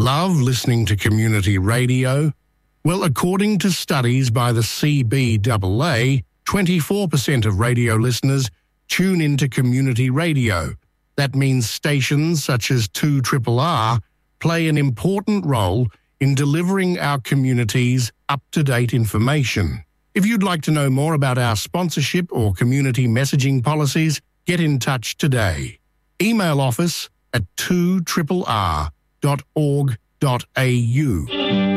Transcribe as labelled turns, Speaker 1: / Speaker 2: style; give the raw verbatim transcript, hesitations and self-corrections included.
Speaker 1: love listening to community radio? Well, according to studies by the C B A A, twenty-four percent of radio listeners tune into community radio. That means stations such as two R R R play an important role in delivering our communities up-to-date information. If you'd like to know more about our sponsorship or community messaging policies, get in touch today. Email office at two R R R dot org dot A U.